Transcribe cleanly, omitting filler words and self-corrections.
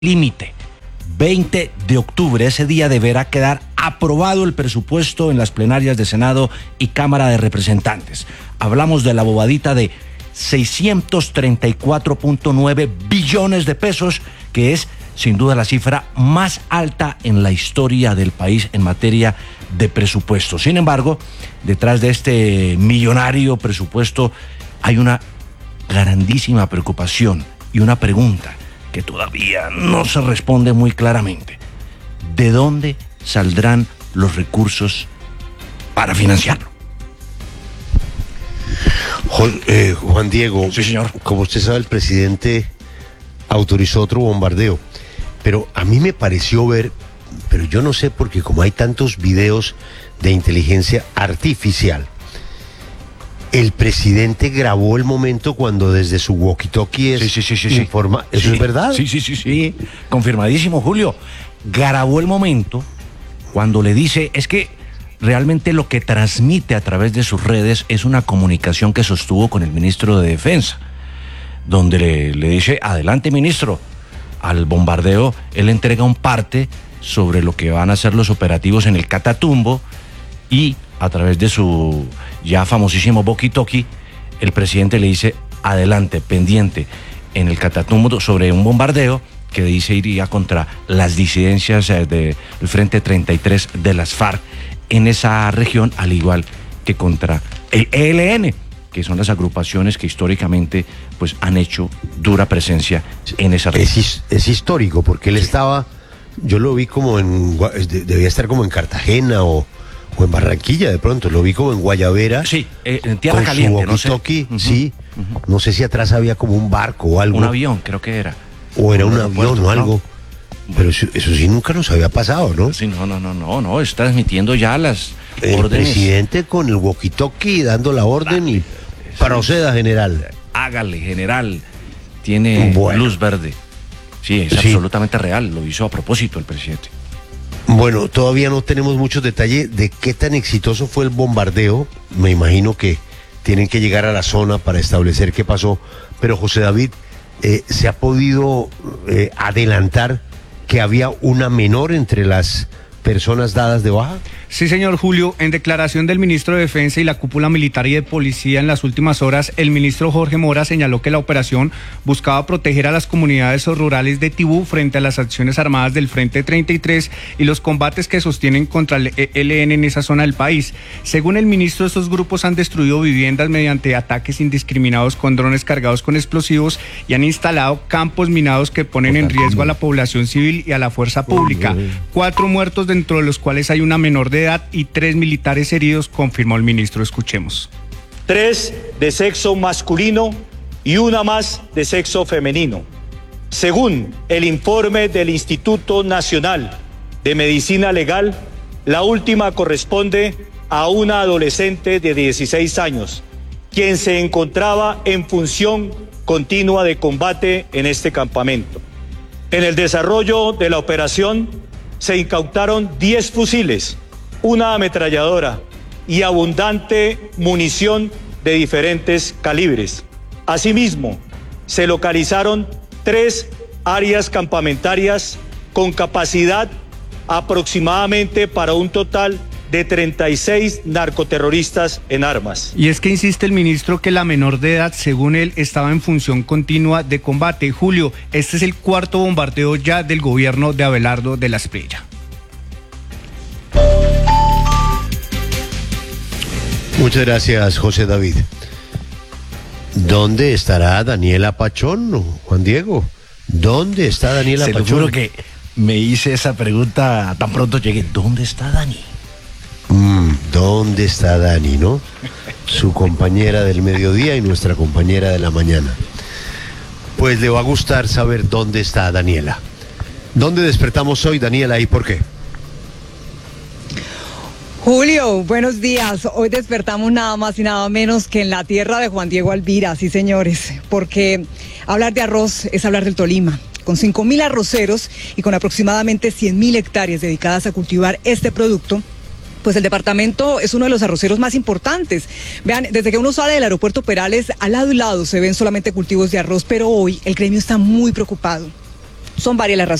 límite, 20 de octubre. Ese día deberá quedar aprobado el presupuesto en las plenarias de Senado y Cámara de Representantes. Hablamos de la bobadita de 634.9 billones de pesos, que es sin duda la cifra más alta en la historia del país en materia de presupuesto. Sin embargo, detrás de este millonario presupuesto hay una grandísima preocupación y una pregunta que todavía no se responde muy claramente. ¿De dónde saldrán los recursos para financiarlo? Juan Diego, sí, señor. Como usted sabe, el presidente autorizó otro bombardeo, pero a mí me pareció ver, pero yo no sé, porque como hay tantos videos de inteligencia artificial, el presidente grabó el momento cuando desde su walkie-talkie informa. ¿Eso sí, es verdad? Sí, confirmadísimo, Julio. Grabó el momento cuando le dice, es que realmente lo que transmite a través de sus redes es una comunicación que sostuvo con el ministro de Defensa, donde le dice, adelante, ministro. Al bombardeo, él entrega un parte sobre lo que van a ser los operativos en el Catatumbo, y a través de su ya famosísimo walkie-talkie, el presidente le dice, adelante, pendiente en el Catatumbo sobre un bombardeo que dice iría contra las disidencias del Frente 33 de las FARC en esa región, al igual que contra el ELN, que son las agrupaciones que históricamente pues han hecho dura presencia en esa región. Es histórico, porque él estaba, yo lo vi como debía estar como en Cartagena o en Barranquilla, de pronto lo vi como en Guayabera. Sí, en Tierra Caliente, no sé. Sí, no sé si atrás había como un barco o algo. Un avión, creo que era. O era un avión o algo. Pero eso sí nunca nos había pasado, ¿no? Sí, no, está transmitiendo ya las el órdenes. El presidente con el walkie-talkie dando la orden y proceda, general. Hágale, general. Tiene luz verde. Sí, es absolutamente real, lo hizo a propósito el presidente. Bueno, todavía no tenemos muchos detalles de qué tan exitoso fue el bombardeo. Me imagino que tienen que llegar a la zona para establecer qué pasó. Pero José David, ¿se ha podido adelantar que había una menor entre las personas dadas de baja? Sí, señor Julio, en declaración del ministro de Defensa y la cúpula militar y de policía en las últimas horas, el ministro Jorge Mora señaló que la operación buscaba proteger a las comunidades rurales de Tibú frente a las acciones armadas del Frente 33 y los combates que sostienen contra el ELN en esa zona del país. Según el ministro, estos grupos han destruido viviendas mediante ataques indiscriminados con drones cargados con explosivos y han instalado campos minados que ponen en riesgo a la población civil y a la fuerza pública. 4 muertos, dentro de los cuales hay una menor de edad, y 3 militares heridos, confirmó el ministro. Escuchemos. 3 de sexo masculino y 1 más de sexo femenino. Según el informe del Instituto Nacional de Medicina Legal, la última corresponde a una adolescente de 16 años, quien se encontraba en función continua de combate en este campamento. En el desarrollo de la operación se incautaron 10 fusiles, una ametralladora y abundante munición de diferentes calibres. Asimismo, se localizaron 3 áreas campamentarias con capacidad aproximadamente para un total de 36 narcoterroristas en armas. Y es que insiste el ministro que la menor de edad, según él, estaba en función continua de combate. Julio, este es el 4º bombardeo ya del gobierno de Abelardo de la Espriella. Muchas gracias, José David. ¿Dónde estará Daniela Pachón, Juan Diego? ¿Dónde está Daniela Pachón? Seguro que me hice esa pregunta tan pronto llegué. ¿Dónde está Dani? ¿Dónde está Dani, no? Su compañera del mediodía y nuestra compañera de la mañana. Pues le va a gustar saber dónde está Daniela. ¿Dónde despertamos hoy, Daniela, y por qué? Julio, buenos días. Hoy despertamos nada más y nada menos que en la tierra de Juan Diego Alvira, sí señores, porque hablar de arroz es hablar del Tolima. Con 5.000 arroceros y con aproximadamente 100.000 hectáreas dedicadas a cultivar este producto, pues el departamento es uno de los arroceros más importantes. Vean, desde que uno sale del aeropuerto Perales, al lado y lado se ven solamente cultivos de arroz, pero hoy el gremio está muy preocupado. Son varias las razones.